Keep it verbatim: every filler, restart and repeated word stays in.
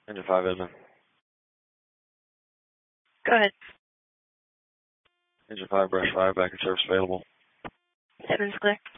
Engine five, Edmund. Go ahead. Engine five, brush five, back in service available. Edmund's clear.